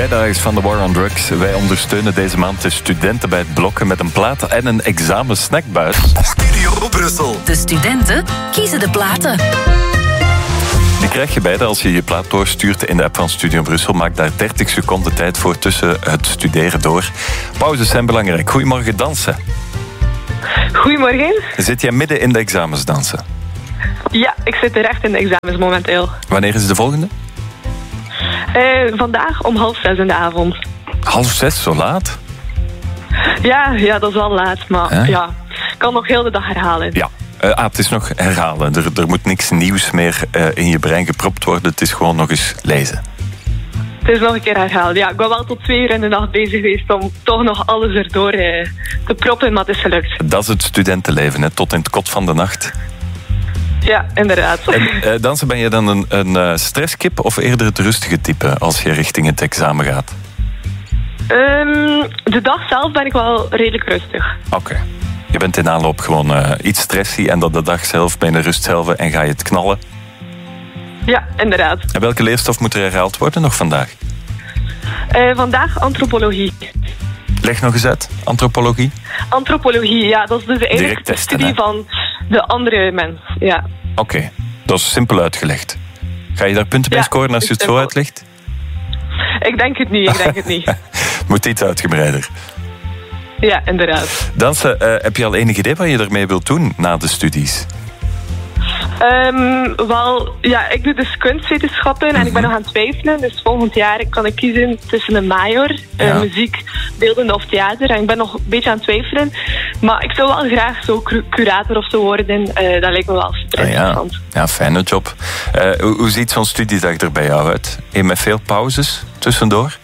bijdragers van The War on Drugs. Wij ondersteunen deze maand de studenten bij het blokken met een plaat en een examensnackbuis. Studio Brussel. De studenten kiezen de platen. Die krijg je beide als je je plaat doorstuurt in de app van Studio Brussel. Maak daar 30 seconden tijd voor tussen het studeren door. Pauzes zijn belangrijk. Goedemorgen, Dansen. Goedemorgen. Zit jij midden in de examens, Dansen? Ja, ik zit er echt in de examens momenteel. Wanneer is de volgende? Vandaag om 5:30 in de avond. 5:30, zo laat? Ja, dat is wel laat, maar ja, ik kan nog heel de dag herhalen. Ja. Het is nog herhalen. Er moet niks nieuws meer in je brein gepropt worden. Het is gewoon nog eens lezen. Het is nog een keer herhalen. Ja, ik ben wel tot 2 uur in de nacht bezig geweest om toch nog alles erdoor te proppen, maar het is gelukt. Dat is het studentenleven, hè? Tot in het kot van de nacht. Ja, inderdaad. En Dansen, ben je dan een stresskip of eerder het rustige type als je richting het examen gaat? De dag zelf ben ik wel redelijk rustig. Oké. Je bent in aanloop gewoon iets stressy en dat de dag zelf ben je rust zelf en ga je het knallen? Ja, inderdaad. En welke leerstof moet er herhaald worden nog vandaag? Vandaag antropologie. Leg nog eens uit, antropologie. Antropologie, ja, dat is dus eigenlijk de studie van de andere mens. Ja. Oké, dat is simpel uitgelegd. Ga je daar punten bij scoren als je het zo uitlegt? Ik denk het niet, Het moet iets uitgebreider. Ja, inderdaad. Dansen, heb je al enig idee wat je ermee wilt doen na de studies? Wel, ja, ik doe dus kunstwetenschappen en ik ben nog aan het twijfelen. Dus volgend jaar kan ik kiezen tussen een major, muziek, beeldende of theater. En ik ben nog een beetje aan het twijfelen. Maar ik zou wel graag zo curator of zo worden. Dat lijkt me wel super interessant. Ja, fijne job. Hoe ziet zo'n studiedag er bij jou uit? Met veel pauzes tussendoor?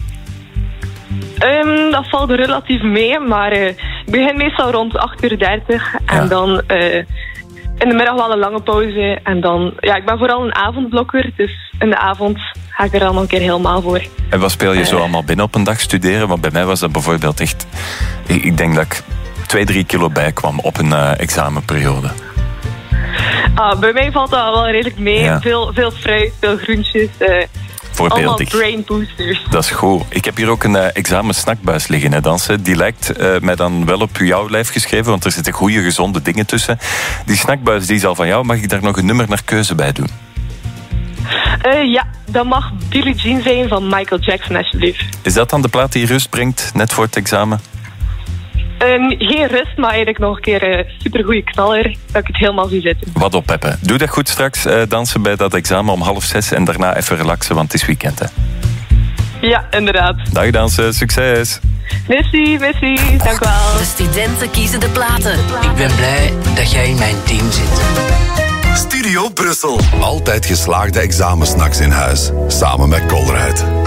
Dat valt er relatief mee, maar ik begin meestal rond 8:30 en dan in de middag wel een lange pauze. En dan, ja, ik ben vooral een avondblokker, dus in de avond ga ik er dan een keer helemaal voor. En wat speel je zo allemaal binnen op een dag studeren? Want bij mij was dat bijvoorbeeld echt... Ik denk dat ik 2-3 kilo bijkwam op een examenperiode. Bij mij valt dat wel redelijk mee. Ja. Veel fruit, veel groentjes... allemaal brain boosters. Dat is goed. Ik heb hier ook een examensnackbuis liggen, hè, Dansen. Die lijkt mij dan wel op jouw lijf geschreven, want er zitten goede, gezonde dingen tussen. Die snackbuis die is al van jou. Mag ik daar nog een nummer naar keuze bij doen? Ja, dat mag Billie Jean zijn van Michael Jackson, alsjeblieft. Is dat dan de plaat die rust brengt, net voor het examen? Geen rust, maar eigenlijk nog een keer supergoeie knaller, dat ik het helemaal zie zitten. Wat oppeppen. Doe dat goed straks, dansen bij dat examen om 5:30 en daarna even relaxen, want het is weekend, hè. Ja, inderdaad. Dag Dansen, succes. Merci, dank u wel. De studenten kiezen de platen. Ik ben blij dat jij in mijn team zit. Studio Brussel. Altijd geslaagde examensnacks in huis. Samen met Colruyt.